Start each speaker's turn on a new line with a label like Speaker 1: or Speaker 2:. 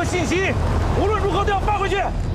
Speaker 1: 信息，无论如何都要发回去。